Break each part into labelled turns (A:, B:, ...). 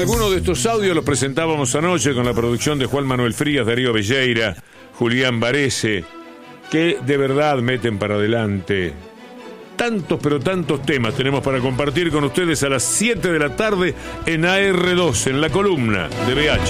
A: Algunos de estos audios los presentábamos anoche con la producción de Juan Manuel Frías, Darío Velleira, Julián Varese, que de verdad meten para adelante tantos, pero tantos temas tenemos para compartir con ustedes a las 7 de la tarde en AR2, en la columna de BH.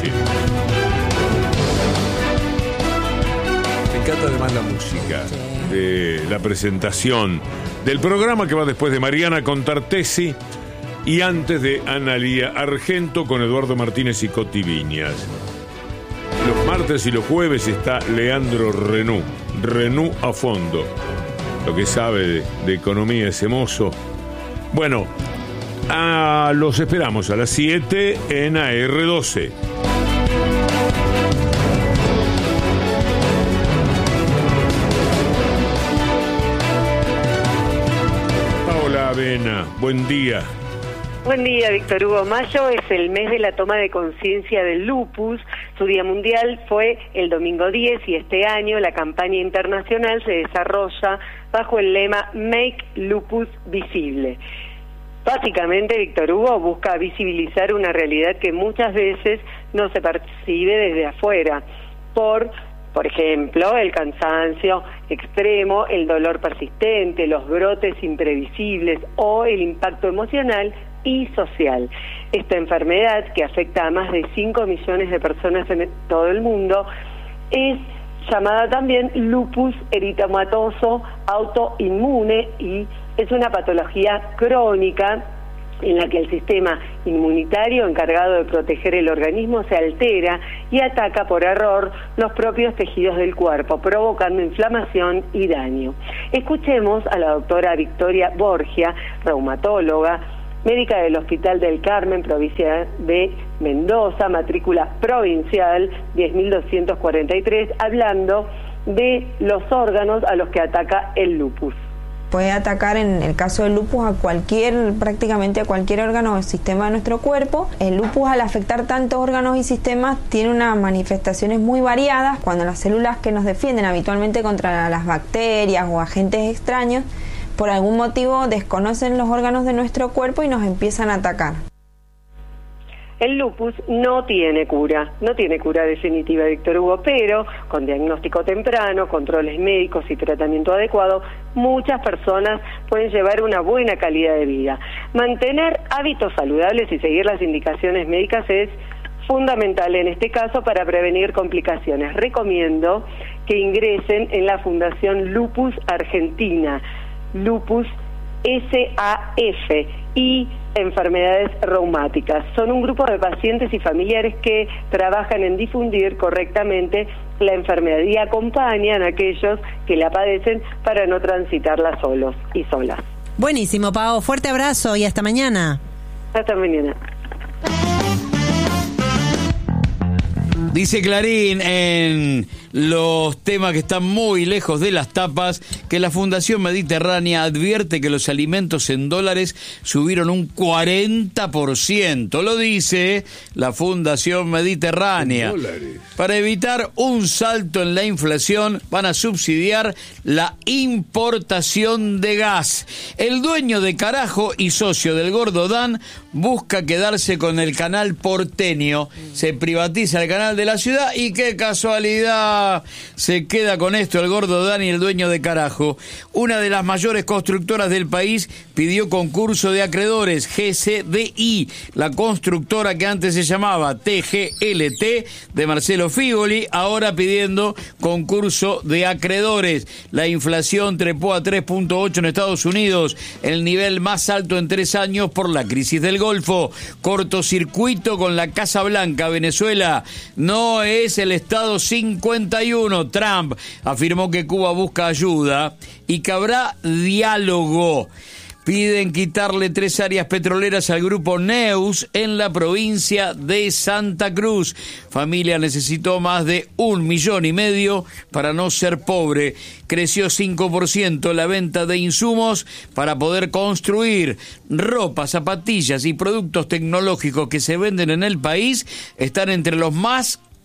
A: Me encanta además la música de la presentación del programa que va después de Mariana Contartesi y antes de Analía Argento con Eduardo Martínez y Coti Viñas. Los martes y los jueves está Leandro Renú a fondo. Lo que sabe de economía ese mozo. Bueno, los esperamos a las 7 en AR12. Paola Avena, buen día.
B: Buen día, Víctor Hugo. Mayo es el mes de la toma de conciencia del lupus. Su día mundial fue el domingo 10 y este año la campaña internacional se desarrolla bajo el lema Make Lupus Visible. Básicamente, Víctor Hugo busca visibilizar una realidad que muchas veces no se percibe desde afuera, por ejemplo, el cansancio extremo, el dolor persistente, los brotes imprevisibles o el impacto emocional y social. Esta enfermedad, que afecta a más de 5 millones de personas en todo el mundo, es llamada también lupus eritematoso autoinmune y es una patología crónica en la que el sistema inmunitario encargado de proteger el organismo se altera y ataca por error los propios tejidos del cuerpo, provocando inflamación y daño. Escuchemos a la doctora Victoria Borgia, reumatóloga, médica del Hospital del Carmen, provincia de Mendoza, matrícula provincial 10.243, hablando de los órganos a los que ataca el lupus.
C: Puede atacar, en el caso del lupus, prácticamente a cualquier órgano o sistema de nuestro cuerpo. El lupus, al afectar tantos órganos y sistemas, tiene unas manifestaciones muy variadas. Cuando las células que nos defienden habitualmente contra las bacterias o agentes extraños, por algún motivo desconocen los órganos de nuestro cuerpo y nos empiezan a atacar.
B: El lupus no tiene cura definitiva, Víctor Hugo, pero con diagnóstico temprano, controles médicos y tratamiento adecuado, muchas personas pueden llevar una buena calidad de vida. Mantener hábitos saludables y seguir las indicaciones médicas es fundamental en este caso para prevenir complicaciones. Recomiendo que ingresen en la Fundación Lupus Argentina, Lupus SAF y enfermedades reumáticas. Son un grupo de pacientes y familiares que trabajan en difundir correctamente la enfermedad y acompañan a aquellos que la padecen para no transitarla solos y solas.
D: Buenísimo, Pao. Fuerte abrazo y hasta mañana.
B: Hasta mañana.
E: Dice Clarín en los temas que están muy lejos de las tapas que la Fundación Mediterránea advierte que los alimentos en dólares subieron un 40%. Lo dice la Fundación Mediterránea. Para evitar un salto en la inflación van a subsidiar la importación de gas. El dueño de Carajo y socio del Gordo Dan busca quedarse con el canal porteño. Se privatiza el canal de la ciudad y qué casualidad, se queda con esto el Gordo Dani, el dueño de Carajo. Una de las mayores constructoras del país pidió concurso de acreedores, GCDI, la constructora que antes se llamaba TGLT de Marcelo Figoli, ahora pidiendo concurso de acreedores. La inflación trepó a 3.8 en Estados Unidos, el nivel más alto en 3 años por la crisis del Golfo. Cortocircuito con la Casa Blanca. Venezuela no es el Estado 51. Trump afirmó que Cuba busca ayuda y que habrá diálogo. Piden quitarle 3 áreas petroleras al grupo Neus en la provincia de Santa Cruz. Familia necesitó más de 1,5 millones para no ser pobre. Creció 5% la venta de insumos para poder construir. Ropa, zapatillas y productos tecnológicos que se venden en el país están entre los más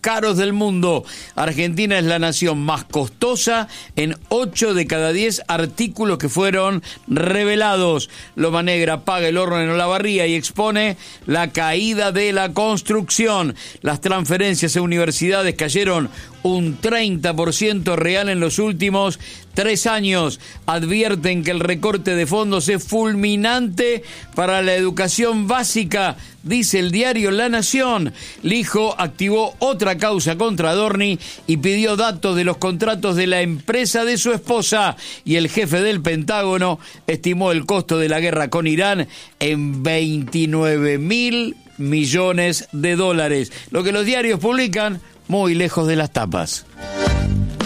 E: caros del mundo. Argentina es la nación más costosa en 8 de cada 10 artículos que fueron revelados. Loma Negra paga el horno en Olavarría y expone la caída de la construcción. Las transferencias a universidades cayeron un 30% real en los últimos 3 años. Advierten que el recorte de fondos es fulminante para la educación básica, dice el diario La Nación. Lijo activó otra causa contra Adorni y pidió datos de los contratos de la empresa de su esposa. Y el jefe del Pentágono estimó el costo de la guerra con Irán en 29.000 millones de dólares. Lo que los diarios publican muy lejos de las tapas.